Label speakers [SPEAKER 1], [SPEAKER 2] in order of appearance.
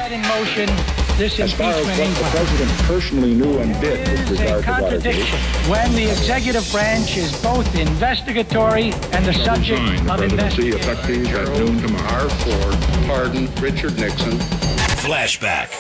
[SPEAKER 1] set in motion this
[SPEAKER 2] as far as
[SPEAKER 1] impeachment
[SPEAKER 2] what the
[SPEAKER 1] inquiry.
[SPEAKER 2] president personally knew and did with
[SPEAKER 1] It's a
[SPEAKER 2] regard to
[SPEAKER 1] contradiction
[SPEAKER 2] Watergate.
[SPEAKER 1] when the executive branch is both investigatory and the subject of
[SPEAKER 3] Presidency
[SPEAKER 1] investigation.
[SPEAKER 3] effective at noon tomorrow.
[SPEAKER 4] R4, pardon Richard Nixon.
[SPEAKER 5] Flashback.